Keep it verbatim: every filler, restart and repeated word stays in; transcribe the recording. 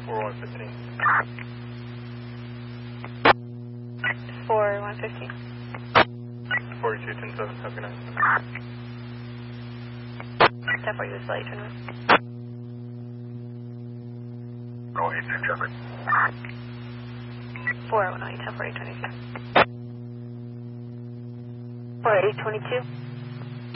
four one fifteen. four one fifteen. forty-two ten seven, have a good night. ten forty was flight twenty-one. Oh, eight six seven. four one eight, ten forty twenty-two. four eight twenty-two.